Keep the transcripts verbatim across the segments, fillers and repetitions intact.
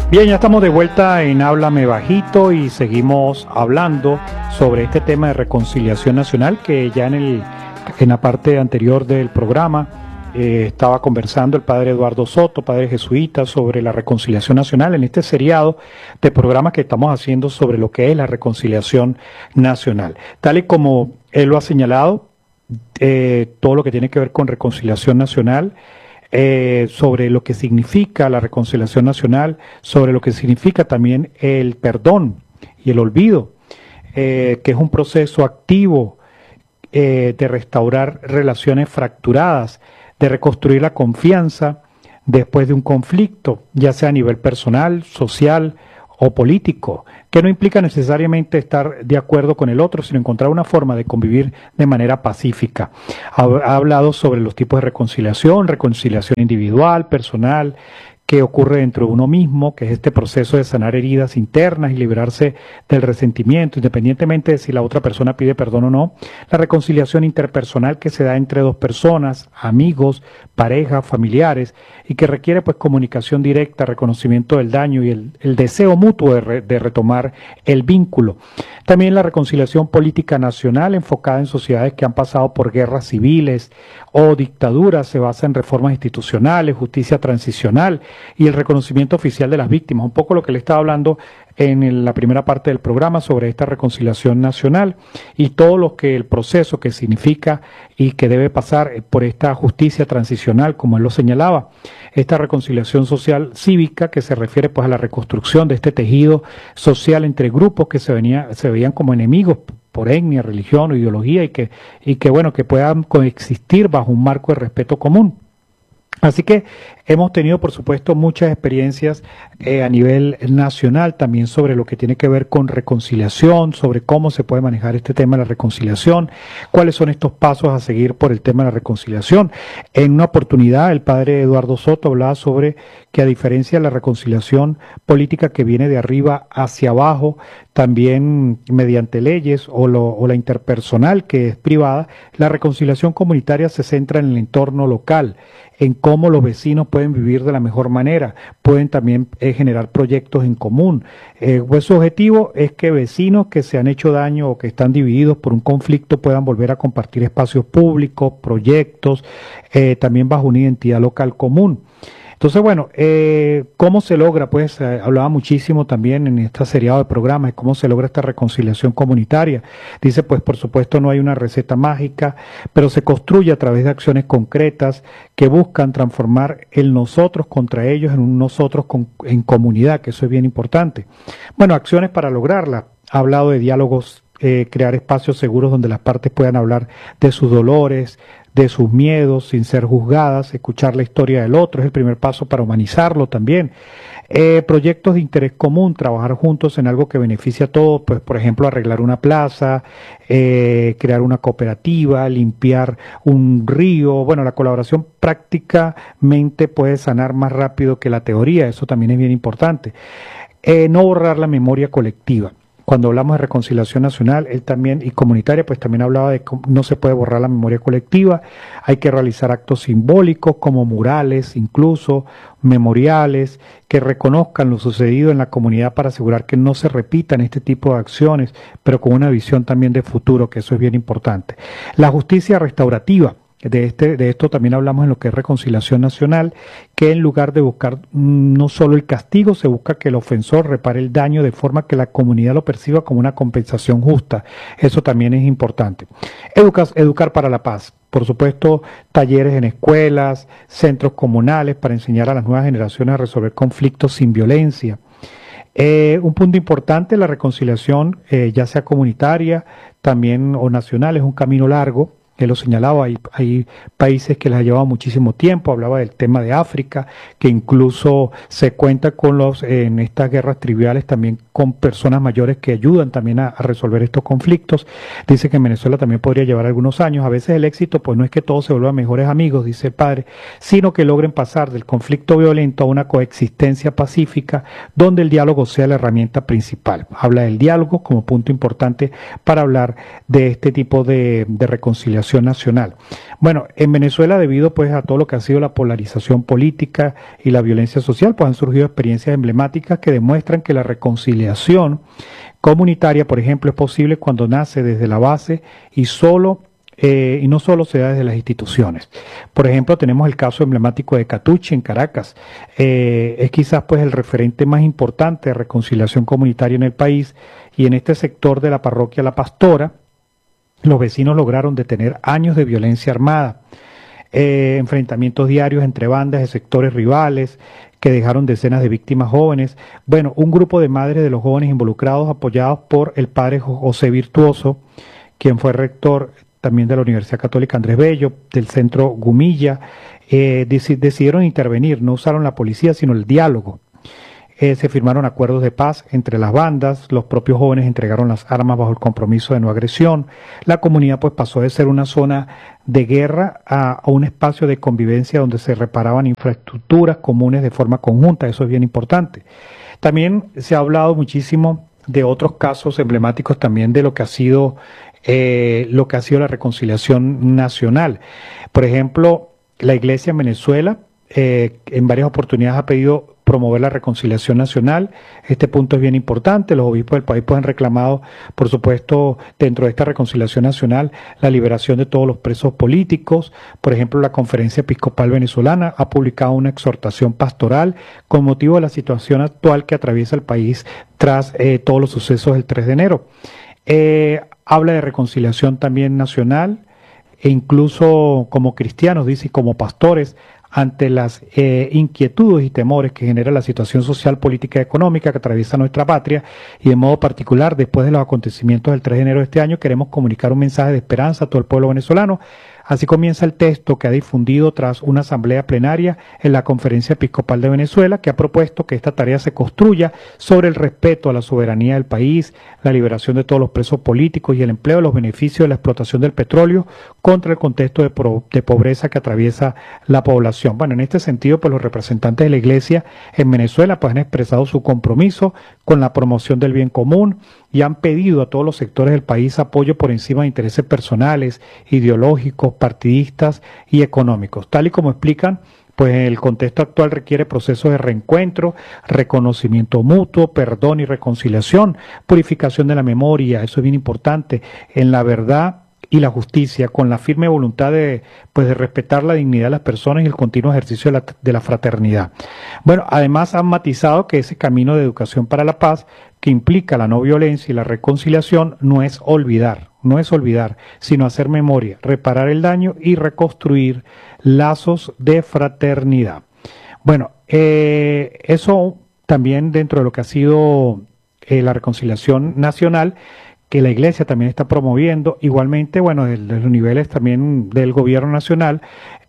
Bien, ya estamos de vuelta en Háblame Bajito y seguimos hablando sobre este tema de reconciliación nacional que ya en, el, en la parte anterior del programa eh, estaba conversando el padre Eduardo Soto, padre jesuita, sobre la reconciliación nacional en este seriado de programas que estamos haciendo sobre lo que es la reconciliación nacional. Tal y como él lo ha señalado, eh, todo lo que tiene que ver con reconciliación nacional, Eh, sobre lo que significa la reconciliación nacional, sobre lo que significa también el perdón y el olvido, eh, que es un proceso activo eh, de restaurar relaciones fracturadas, de reconstruir la confianza después de un conflicto, ya sea a nivel personal, social o político, que no implica necesariamente estar de acuerdo con el otro, sino encontrar una forma de convivir de manera pacífica. Ha, ha hablado sobre los tipos de reconciliación, reconciliación individual, personal, que ocurre dentro de uno mismo, que es este proceso de sanar heridas internas y liberarse del resentimiento, independientemente de si la otra persona pide perdón o no. La reconciliación interpersonal que se da entre dos personas, amigos, parejas, familiares, y que requiere pues comunicación directa, reconocimiento del daño y el, el deseo mutuo de, re, de retomar el vínculo. También la reconciliación política nacional enfocada en sociedades que han pasado por guerras civiles o dictaduras, se basa en reformas institucionales, justicia transicional y el reconocimiento oficial de las víctimas. Un poco lo que le estaba hablando en la primera parte del programa sobre esta reconciliación nacional y todo lo que el proceso que significa y que debe pasar por esta justicia transicional, como él lo señalaba, esta reconciliación social cívica que se refiere pues a la reconstrucción de este tejido social entre grupos que se, venía, se veían como enemigos por etnia, religión o ideología y que, y que bueno, que puedan coexistir bajo un marco de respeto común. Así que hemos tenido, por supuesto, muchas experiencias eh, a nivel nacional también sobre lo que tiene que ver con reconciliación, sobre cómo se puede manejar este tema de la reconciliación, cuáles son estos pasos a seguir por el tema de la reconciliación. En una oportunidad, el padre Eduardo Soto hablaba sobre que a diferencia de la reconciliación política que viene de arriba hacia abajo, también mediante leyes o, lo, o la interpersonal que es privada, la reconciliación comunitaria se centra en el entorno local, en cómo los vecinos pueden vivir de la mejor manera, pueden también eh, generar proyectos en común. Eh, pues su objetivo es que vecinos que se han hecho daño o que están divididos por un conflicto puedan volver a compartir espacios públicos, proyectos, eh, también bajo una identidad local común. Entonces, bueno, eh, ¿cómo se logra? Pues eh, hablaba muchísimo también en esta serie de programas, cómo se logra esta reconciliación comunitaria. Dice, pues por supuesto no hay una receta mágica, pero se construye a través de acciones concretas que buscan transformar el nosotros contra ellos en un nosotros con, en comunidad, que eso es bien importante. Bueno, acciones para lograrla. Ha hablado de diálogos, eh, crear espacios seguros donde las partes puedan hablar de sus dolores, de sus miedos sin ser juzgadas, escuchar la historia del otro es el primer paso para humanizarlo también. Eh, proyectos de interés común, trabajar juntos en algo que beneficie a todos, pues por ejemplo arreglar una plaza, eh, crear una cooperativa, limpiar un río. Bueno, la colaboración prácticamente puede sanar más rápido que la teoría, eso también es bien importante. Eh, no borrar la memoria colectiva. Cuando hablamos de reconciliación nacional, él también, y comunitaria, pues también hablaba de que no se puede borrar la memoria colectiva, hay que realizar actos simbólicos como murales, incluso memoriales, que reconozcan lo sucedido en la comunidad para asegurar que no se repitan este tipo de acciones, pero con una visión también de futuro, que eso es bien importante. La justicia restaurativa. De, este, de esto también hablamos en lo que es reconciliación nacional, que en lugar de buscar no solo el castigo, se busca que el ofensor repare el daño de forma que la comunidad lo perciba como una compensación justa. Eso también es importante. Educar, educar para la paz. Por supuesto, talleres en escuelas, centros comunales para enseñar a las nuevas generaciones a resolver conflictos sin violencia. Eh, un punto importante, la reconciliación, eh, ya sea comunitaria también o nacional, es un camino largo. Él lo señalaba, hay, hay países que les ha llevado muchísimo tiempo, hablaba del tema de África, que incluso se cuenta con los, en estas guerras triviales también con personas mayores que ayudan también a, a resolver estos conflictos. Dice que en Venezuela también podría llevar algunos años. A veces el éxito pues no es que todos se vuelvan mejores amigos, dice el padre, sino que logren pasar del conflicto violento a una coexistencia pacífica donde el diálogo sea la herramienta principal. Habla del diálogo como punto importante para hablar de este tipo de, de reconciliación nacional. Bueno, en Venezuela, debido pues a todo lo que ha sido la polarización política y la violencia social, pues han surgido experiencias emblemáticas que demuestran que la reconciliación comunitaria, por ejemplo, es posible cuando nace desde la base y solo eh, y no solo se da desde las instituciones. Por ejemplo, tenemos el caso emblemático de Catuche en Caracas. Eh, es quizás pues el referente más importante de reconciliación comunitaria en el país, y en este sector de la parroquia La Pastora, los vecinos lograron detener años de violencia armada, eh, enfrentamientos diarios entre bandas de sectores rivales que dejaron decenas de víctimas jóvenes. Bueno, un grupo de madres de los jóvenes involucrados, apoyados por el padre José Virtuoso, quien fue rector también de la Universidad Católica Andrés Bello, del centro Gumilla, eh, dec decidieron intervenir, no usaron la policía, sino el diálogo. Eh, se firmaron acuerdos de paz entre las bandas, los propios jóvenes entregaron las armas bajo el compromiso de no agresión. La comunidad pues pasó de ser una zona de guerra a, a un espacio de convivencia donde se reparaban infraestructuras comunes de forma conjunta. Eso es bien importante. También se ha hablado muchísimo de otros casos emblemáticos también de lo que ha sido eh, lo que ha sido la reconciliación nacional. Por ejemplo, la Iglesia en Venezuela eh, en varias oportunidades ha pedido promover la reconciliación nacional. Este punto es bien importante. Los obispos del país pues han reclamado, por supuesto, dentro de esta reconciliación nacional, la liberación de todos los presos políticos. Por ejemplo, la Conferencia Episcopal Venezolana ha publicado una exhortación pastoral con motivo de la situación actual que atraviesa el país tras eh, todos los sucesos del tres de enero. Eh, habla de reconciliación también nacional, e incluso como cristianos, dice, y como pastores, ante las eh, inquietudes y temores que genera la situación social, política y económica que atraviesa nuestra patria, y de modo particular después de los acontecimientos del tres de enero de este año, queremos comunicar un mensaje de esperanza a todo el pueblo venezolano. Así comienza el texto que ha difundido tras una asamblea plenaria en la Conferencia Episcopal de Venezuela, que ha propuesto que esta tarea se construya sobre el respeto a la soberanía del país, la liberación de todos los presos políticos y el empleo de los beneficios de la explotación del petróleo contra el contexto de, pro, de pobreza que atraviesa la población. Bueno, en este sentido, pues los representantes de la Iglesia en Venezuela pues han expresado su compromiso con la promoción del bien común y han pedido a todos los sectores del país apoyo por encima de intereses personales, ideológicos, partidistas y económicos. Tal y como explican, pues el contexto actual requiere procesos de reencuentro, reconocimiento mutuo, perdón y reconciliación, purificación de la memoria, eso es bien importante, en la verdad y la justicia, con la firme voluntad de, pues, de respetar la dignidad de las personas y el continuo ejercicio de la, de la fraternidad. Bueno, además han matizado que ese camino de educación para la paz, que implica la no violencia y la reconciliación, no es olvidar, no es olvidar, sino hacer memoria, reparar el daño y reconstruir lazos de fraternidad. Bueno, eh, eso también dentro de lo que ha sido eh, la reconciliación nacional, que la Iglesia también está promoviendo. Igualmente, bueno, de, de los niveles también del gobierno nacional,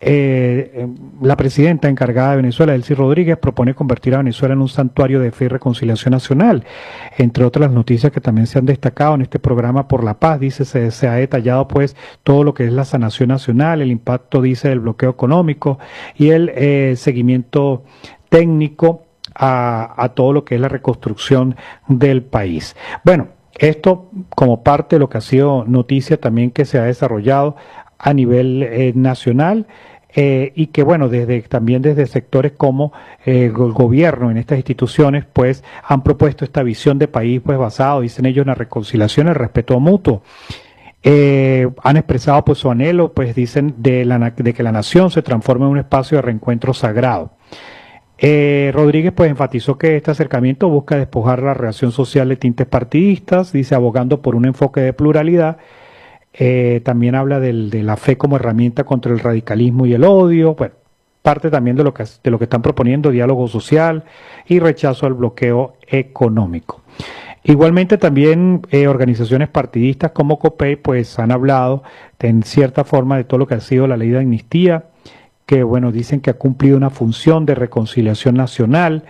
eh, la presidenta encargada de Venezuela, Delcy Rodríguez, propone convertir a Venezuela en un santuario de fe y reconciliación nacional. Entre otras noticias que también se han destacado en este programa por la paz, dice, se, se ha detallado pues todo lo que es la sanación nacional, el impacto, dice, del bloqueo económico y el eh, seguimiento técnico a, a todo lo que es la reconstrucción del país. Bueno, esto como parte de lo que ha sido noticia también que se ha desarrollado a nivel eh, nacional eh, y que bueno, desde también desde sectores como eh, el gobierno en estas instituciones pues han propuesto esta visión de país pues basado, dicen ellos, en la reconciliación, el respeto mutuo. Eh, han expresado pues su anhelo, pues dicen, de, la, de que la nación se transforme en un espacio de reencuentro sagrado. Eh, Rodríguez pues enfatizó que este acercamiento busca despojar la relación social de tintes partidistas, dice, abogando por un enfoque de pluralidad. Eh, también habla del, de la fe como herramienta contra el radicalismo y el odio. Bueno, parte también de lo que, de lo que están proponiendo, diálogo social y rechazo al bloqueo económico. Igualmente también eh, organizaciones partidistas como COPEI pues han hablado en cierta forma de todo lo que ha sido la ley de amnistía, que bueno, dicen que ha cumplido una función de reconciliación nacional.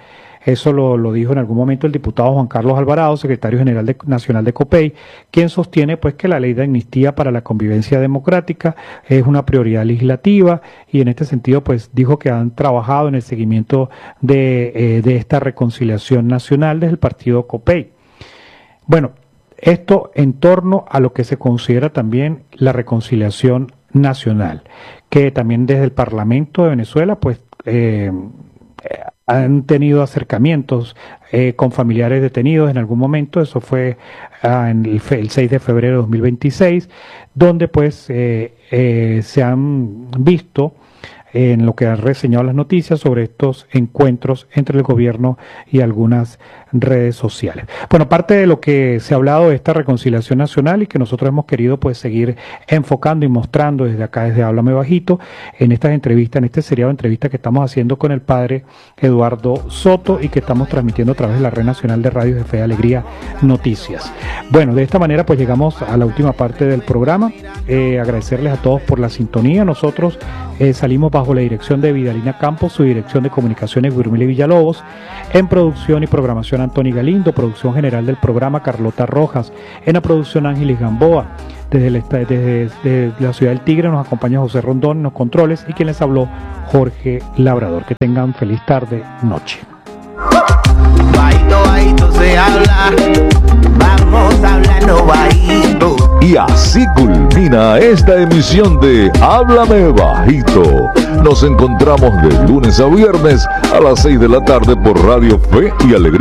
Eso lo, lo dijo en algún momento el diputado Juan Carlos Alvarado, secretario general de, nacional de COPEI, quien sostiene pues que la ley de amnistía para la convivencia democrática es una prioridad legislativa, y en este sentido pues dijo que han trabajado en el seguimiento de, eh, de esta reconciliación nacional desde el partido COPEI. Bueno, esto en torno a lo que se considera también la reconciliación nacional, que también desde el Parlamento de Venezuela pues eh, han tenido acercamientos eh, con familiares detenidos en algún momento. Eso fue ah, en el, el seis de febrero de dos mil veintiséis, donde pues eh, eh, se han visto en lo que han reseñado las noticias sobre estos encuentros entre el gobierno y algunas redes sociales. Bueno, parte de lo que se ha hablado de esta reconciliación nacional y que nosotros hemos querido pues seguir enfocando y mostrando desde acá, desde Háblame Bajito, en estas entrevistas, en este seriado de entrevistas que estamos haciendo con el padre Eduardo Soto y que estamos transmitiendo a través de la Red Nacional de Radio de Fe y Alegría Noticias. Bueno, de esta manera pues llegamos a la última parte del programa. Eh, agradecerles a todos por la sintonía. Nosotros eh, salimos bajo la dirección de Vidalina Campos, su dirección de comunicaciones Guirmili Villalobos, en producción y programación Antoni Galindo, producción general del programa Carlota Rojas, en la producción Ángeles Gamboa, desde, el, desde, desde la ciudad del Tigre nos acompaña José Rondón en los controles y quien les habló Jorge Labrador. Que tengan feliz tarde, noche. Bajito, bajito se habla, vamos hablando bajito. Y así culmina esta emisión de Háblame Bajito. Nos encontramos de lunes a viernes a las seis de la tarde por Radio Fe y Alegría.